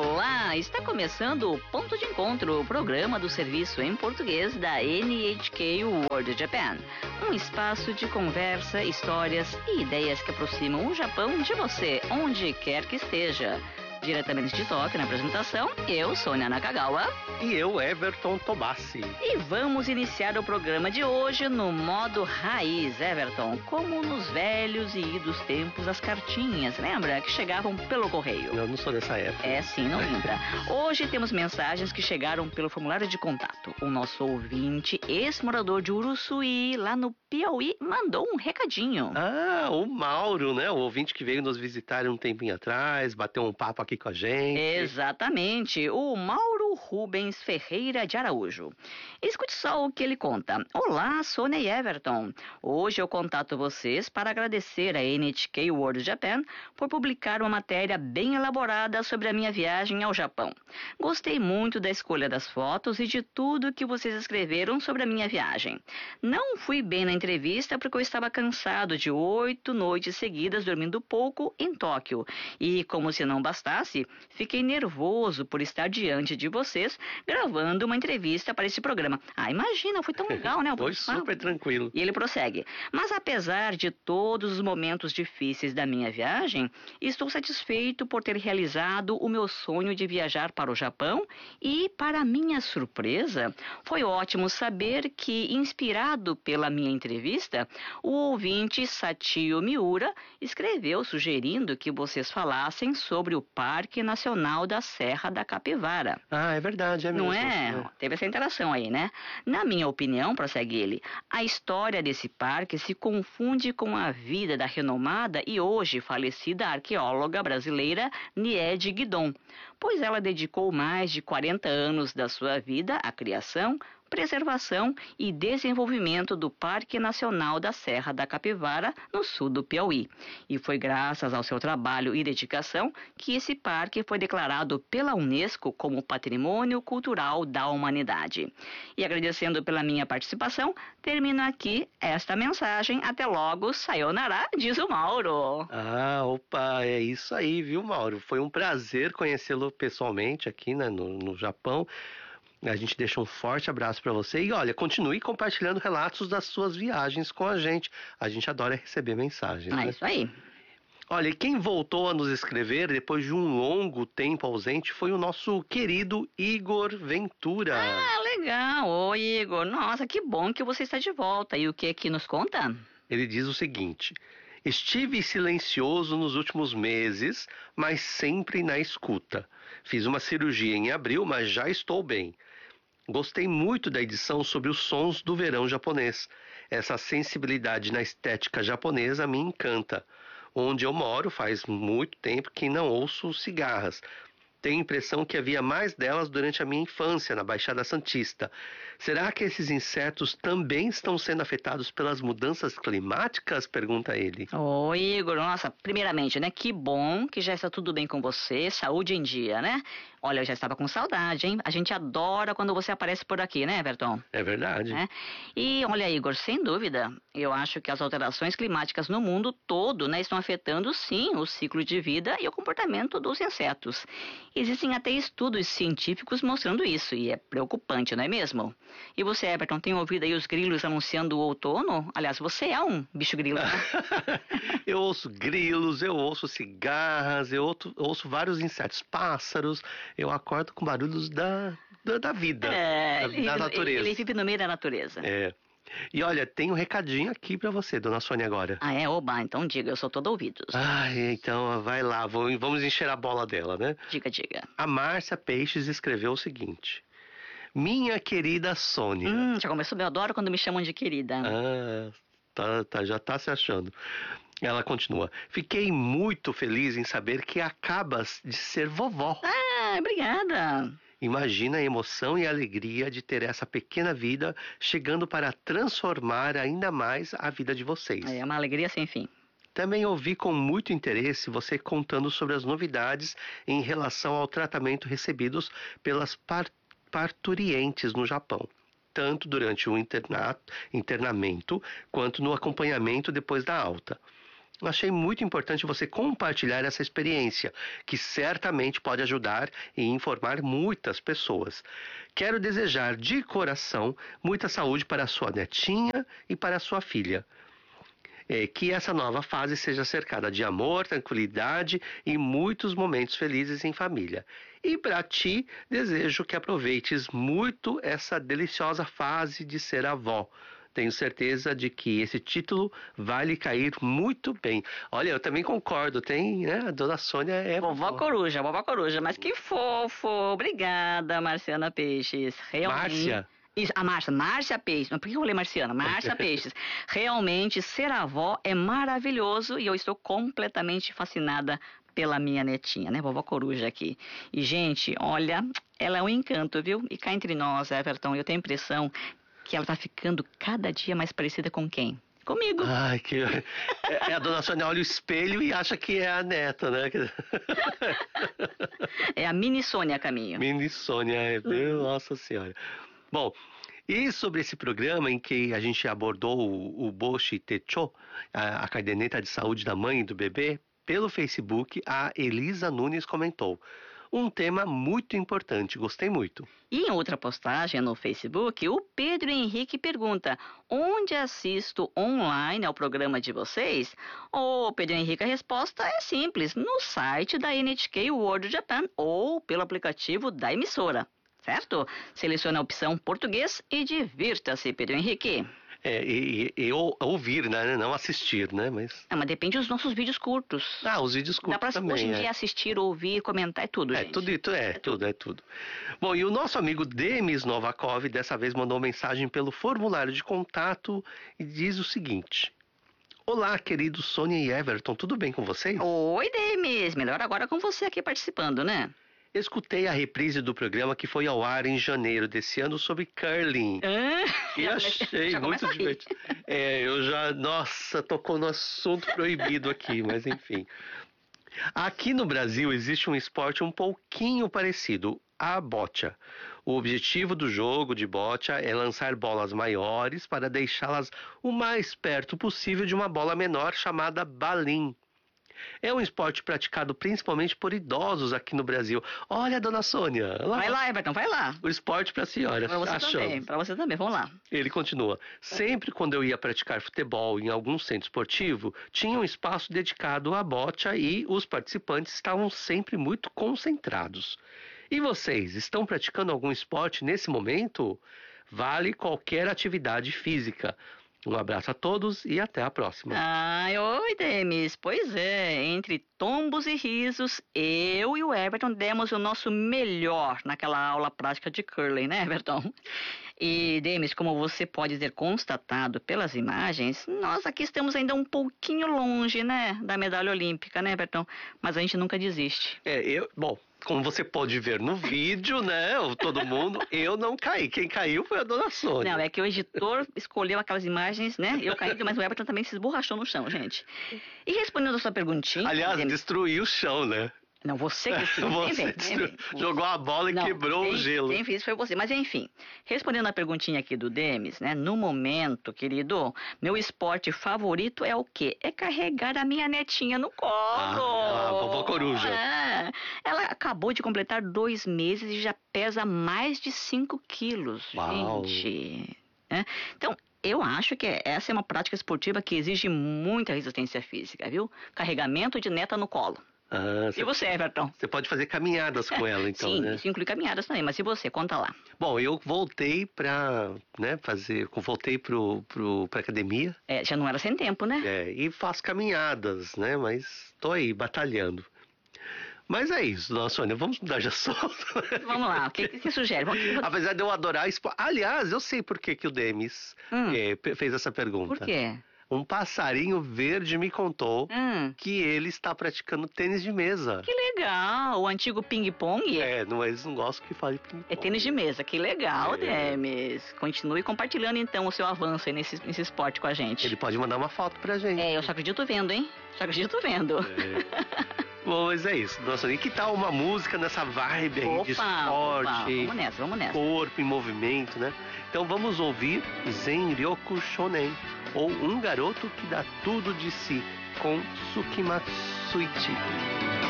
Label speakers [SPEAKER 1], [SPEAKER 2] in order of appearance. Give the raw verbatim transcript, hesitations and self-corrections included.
[SPEAKER 1] Olá, está começando o Ponto de Encontro, o programa do serviço em português da N H K World Japan. Um espaço de conversa, histórias e ideias que aproximam o Japão de você, onde quer que esteja. Diretamente de Tóquio, na apresentação, eu, Sônia Nakagawa.
[SPEAKER 2] E eu, Everton Tobassi.
[SPEAKER 1] E vamos iniciar o programa de hoje no modo raiz, Everton, como nos velhos e idos tempos as cartinhas, lembra? Que chegavam pelo correio.
[SPEAKER 2] Eu não sou dessa época.
[SPEAKER 1] É, sim, não lembra. Hoje temos mensagens que chegaram pelo formulário de contato. O nosso ouvinte, ex-morador de Uruçuí, lá no Piauí, mandou um recadinho.
[SPEAKER 2] Ah, o Mauro, né? O ouvinte que veio nos visitar um tempinho atrás, bateu um papo aqui com a gente.
[SPEAKER 1] Exatamente, o Mauro Rubens Ferreira de Araújo. Escute só o que ele conta. Olá, Sônia e Everton. Hoje eu contato vocês para agradecer a N H K World Japan por publicar uma matéria bem elaborada sobre a minha viagem ao Japão. Gostei muito da escolha das fotos e de tudo que vocês escreveram sobre a minha viagem. Não fui bem na entrevista porque eu estava cansado de oito noites seguidas dormindo pouco em Tóquio. E como se não bastasse, fiquei nervoso por estar diante de vocês gravando uma entrevista para esse programa. Ah, imagina, foi tão legal, né?
[SPEAKER 2] Foi super tranquilo.
[SPEAKER 1] E ele prossegue. Mas apesar de todos os momentos difíceis da minha viagem, estou satisfeito por ter realizado o meu sonho de viajar para o Japão e, para minha surpresa, foi ótimo saber que, inspirado pela minha entrevista, o ouvinte Satio Miura escreveu sugerindo que vocês falassem sobre o Parque Nacional da Serra da Capivara.
[SPEAKER 2] Ah, é verdade, é mesmo.
[SPEAKER 1] Não é? é? Teve essa interação aí, né? Na minha opinião, prossegue ele, a história desse parque se confunde com a vida da renomada e hoje falecida arqueóloga brasileira Niede Guidon, pois ela dedicou mais de quarenta anos da sua vida à criação, preservação e desenvolvimento do Parque Nacional da Serra da Capivara, no sul do Piauí. E foi graças ao seu trabalho e dedicação que esse parque foi declarado pela Unesco como Patrimônio Cultural da Humanidade. E agradecendo pela minha participação, termino aqui esta mensagem. Até logo, sayonara, diz o Mauro.
[SPEAKER 2] Ah, opa, é isso aí, viu, Mauro? Foi um prazer conhecê-lo pessoalmente aqui, né, no, no Japão. A gente deixa um forte abraço para você e olha, continue compartilhando relatos das suas viagens com a gente. A gente adora receber mensagens.
[SPEAKER 1] É
[SPEAKER 2] né?
[SPEAKER 1] isso aí.
[SPEAKER 2] Olha, e quem voltou a nos escrever depois de um longo tempo ausente foi o nosso querido Igor Ventura.
[SPEAKER 1] Ah, legal. Oi, Igor. Nossa, que bom que você está de volta. E o que que nos conta?
[SPEAKER 2] Ele diz o seguinte: estive silencioso nos últimos meses, mas sempre na escuta. Fiz uma cirurgia em abril, mas já estou bem. Gostei muito da edição sobre os sons do verão japonês. Essa sensibilidade na estética japonesa me encanta. Onde eu moro faz muito tempo que não ouço cigarras. Tenho a impressão que havia mais delas durante a minha infância, na Baixada Santista. Será que esses insetos também estão sendo afetados pelas mudanças climáticas? Pergunta ele.
[SPEAKER 1] Oi, Igor. Nossa, primeiramente, né? Que bom que já está tudo bem com você, saúde em dia, né? Olha, eu já estava com saudade, hein? A gente adora quando você aparece por aqui, né, Everton?
[SPEAKER 2] É verdade.
[SPEAKER 1] É? E olha, Igor, sem dúvida, eu acho que as alterações climáticas no mundo todo, né, estão afetando, sim, o ciclo de vida e o comportamento dos insetos. Existem até estudos científicos mostrando isso, e é preocupante, não é mesmo? E você, Everton, tem ouvido aí os grilos anunciando o outono? Aliás, você é um bicho grilo, né?
[SPEAKER 2] Eu ouço grilos, eu ouço cigarras, eu ouço, ouço vários insetos, pássaros, eu acordo com barulhos da, da, da vida,
[SPEAKER 1] é,
[SPEAKER 2] da,
[SPEAKER 1] ele,
[SPEAKER 2] da natureza.
[SPEAKER 1] Ele, ele vive no meio da natureza.
[SPEAKER 2] É. E olha, tem um recadinho aqui pra você, dona Sônia, agora.
[SPEAKER 1] Ah, é? Oba, então diga, eu sou todo ouvidos.
[SPEAKER 2] Ai, então vai lá, vamos encher a bola dela, né?
[SPEAKER 1] Diga, diga.
[SPEAKER 2] A Márcia Peixes escreveu o seguinte: minha querida Sônia.
[SPEAKER 1] Hum, já começou, eu adoro quando me chamam de querida.
[SPEAKER 2] Ah, tá, tá, já tá se achando. Ela continua: fiquei muito feliz em saber que acabas de ser vovó.
[SPEAKER 1] Ah, obrigada.
[SPEAKER 2] Imagina a emoção e a alegria de ter essa pequena vida chegando para transformar ainda mais a vida de vocês.
[SPEAKER 1] É uma alegria sem fim.
[SPEAKER 2] Também ouvi com muito interesse você contando sobre as novidades em relação ao tratamento recebidos pelas par- parturientes no Japão, tanto durante o internato, internamento quanto no acompanhamento depois da alta. Achei muito importante você compartilhar essa experiência, que certamente pode ajudar e informar muitas pessoas. Quero desejar de coração muita saúde para a sua netinha e para a sua filha. É, que essa nova fase seja cercada de amor, tranquilidade e muitos momentos felizes em família. E para ti, desejo que aproveites muito essa deliciosa fase de ser avó. Tenho certeza de que esse título vai lhe cair muito bem. Olha, eu também concordo, tem, né? A dona Sônia é...
[SPEAKER 1] Vovó Coruja, vovó Coruja, mas que fofo. Obrigada, Marciana Peixes. Realmente...
[SPEAKER 2] Márcia.
[SPEAKER 1] Isso, a Márcia, Márcia Peixes. Por que eu falei Marciana? Márcia Peixes. Realmente, ser avó é maravilhoso e eu estou completamente fascinada pela minha netinha, né? Vovó Coruja aqui. E, gente, olha, ela é um encanto, viu? E cá entre nós, Everton, eu tenho a impressão que ela tá ficando cada dia mais parecida com quem? Comigo.
[SPEAKER 2] Ai, que... É, a dona Sônia olha o espelho e acha que é a neta, né?
[SPEAKER 1] É a mini Sônia a caminho.
[SPEAKER 2] Mini Sônia, é... Hum. Nossa Senhora. Bom, e sobre esse programa em que a gente abordou o, o Boshi Techo, a, a caderneta de saúde da mãe e do bebê, pelo Facebook, a Elisa Nunes comentou: um tema muito importante, gostei muito.
[SPEAKER 1] E em outra postagem no Facebook, o Pedro Henrique pergunta: onde assisto online ao programa de vocês? Ô, Pedro Henrique, a resposta é simples: no site da N H K World Japan ou pelo aplicativo da emissora. Certo? Selecione a opção português e divirta-se, Pedro Henrique.
[SPEAKER 2] É, e, e, e ouvir, né? Não assistir, né? Mas...
[SPEAKER 1] Não, mas depende dos nossos vídeos curtos.
[SPEAKER 2] Ah, os vídeos curtos
[SPEAKER 1] Dá pra,
[SPEAKER 2] também,
[SPEAKER 1] hoje em
[SPEAKER 2] é.
[SPEAKER 1] dia, assistir, ouvir, comentar, é tudo,
[SPEAKER 2] é,
[SPEAKER 1] gente.
[SPEAKER 2] Tudo, é, é tudo, é tudo. Bom, e o nosso amigo Demis Novakov, dessa vez mandou mensagem pelo formulário de contato e diz o seguinte: olá, queridos Sônia e Everton, tudo bem com vocês?
[SPEAKER 1] Oi, Demis, melhor agora com você aqui participando, né?
[SPEAKER 2] Escutei a reprise do programa que foi ao ar em janeiro desse ano sobre curling.
[SPEAKER 1] Ah,
[SPEAKER 2] e achei muito divertido. É, eu já, nossa, tocou no assunto proibido aqui, mas enfim. Aqui no Brasil existe um esporte um pouquinho parecido, a bocha. O objetivo do jogo de bocha é lançar bolas maiores para deixá-las o mais perto possível de uma bola menor chamada balim. É um esporte praticado principalmente por idosos aqui no Brasil. Olha, dona Sônia. Lá.
[SPEAKER 1] Vai lá, Everton, vai lá.
[SPEAKER 2] O esporte para a senhora.
[SPEAKER 1] Para você
[SPEAKER 2] achamos.
[SPEAKER 1] também, para você também, vamos lá.
[SPEAKER 2] Ele continua. Sempre quando eu ia praticar futebol em algum centro esportivo, tinha um espaço dedicado à bocha e os participantes estavam sempre muito concentrados. E vocês, estão praticando algum esporte nesse momento? Vale qualquer atividade física. Um abraço a todos e até a próxima.
[SPEAKER 1] Ai, oi, Demis. Pois é, entre tombos e risos, eu e o Everton demos o nosso melhor naquela aula prática de curling, né, Everton? E, Demis, como você pode ter constatado pelas imagens, nós aqui estamos ainda um pouquinho longe, né, da medalha olímpica, né, Everton? Mas a gente nunca desiste.
[SPEAKER 2] É, eu, bom, como você pode ver no vídeo, né, todo mundo, eu não caí. Quem caiu foi a dona Sônia.
[SPEAKER 1] Não, é que o editor escolheu aquelas imagens, né? Eu caí, mas o Everton também se esborrachou no chão, gente. E respondendo a sua perguntinha...
[SPEAKER 2] Aliás,
[SPEAKER 1] Demis,
[SPEAKER 2] destruiu o chão, né?
[SPEAKER 1] Não, você que destruiu.
[SPEAKER 2] Você
[SPEAKER 1] Vem, vem,
[SPEAKER 2] destruiu,
[SPEAKER 1] vem, vem.
[SPEAKER 2] jogou a bola e
[SPEAKER 1] Não,
[SPEAKER 2] quebrou
[SPEAKER 1] quem,
[SPEAKER 2] o gelo.
[SPEAKER 1] Quem fez foi você. Mas enfim, respondendo a perguntinha aqui do Demis, né? No momento, querido, meu esporte favorito é o quê? É carregar a minha netinha no colo.
[SPEAKER 2] Ah, a vovó Coruja.
[SPEAKER 1] É. Ela acabou de completar dois meses e já pesa mais de cinco quilos.
[SPEAKER 2] Uau.
[SPEAKER 1] Gente. É. Então, eu acho que essa é uma prática esportiva que exige muita resistência física, viu? Carregamento de neta no colo.
[SPEAKER 2] Ah,
[SPEAKER 1] E você, Everton?
[SPEAKER 2] Você pode fazer caminhadas com ela, então,
[SPEAKER 1] Sim,
[SPEAKER 2] né?
[SPEAKER 1] isso inclui caminhadas também, mas e você? Conta lá.
[SPEAKER 2] Bom, eu voltei pra, né, fazer, voltei pro, pro, pra academia.
[SPEAKER 1] É, já não era sem tempo, né?
[SPEAKER 2] É, e faço caminhadas, né, mas tô aí, batalhando. Mas é isso, dona Sônia, vamos mudar de assunto.
[SPEAKER 1] Vamos lá, o que, que você sugere? Vamos...
[SPEAKER 2] Apesar de eu adorar esporte. Aliás, eu sei por que, que o Demis
[SPEAKER 1] Hum.
[SPEAKER 2] é, fez essa pergunta.
[SPEAKER 1] Por quê?
[SPEAKER 2] Um passarinho verde me contou
[SPEAKER 1] Hum.
[SPEAKER 2] que ele está praticando tênis de mesa.
[SPEAKER 1] Que legal, o antigo ping-pong
[SPEAKER 2] É, não, eles não gostam que fale ping-pong.
[SPEAKER 1] é tênis de mesa, que legal,
[SPEAKER 2] É.
[SPEAKER 1] Demis. Continue compartilhando então o seu avanço aí nesse, nesse esporte com a gente.
[SPEAKER 2] Ele pode mandar uma foto pra gente.
[SPEAKER 1] É, eu só acredito vendo, hein? Só acredito vendo.
[SPEAKER 2] É. Bom, mas é isso, dona Sônia. E que tal uma música nessa vibe aí
[SPEAKER 1] Opa,
[SPEAKER 2] de
[SPEAKER 1] opa,
[SPEAKER 2] esporte,
[SPEAKER 1] vamos nessa, vamos nessa.
[SPEAKER 2] corpo em movimento, né? Então vamos ouvir Zen Ryoku Shonen, ou Um Garoto que Dá Tudo de Si, com Sukimatsuichi.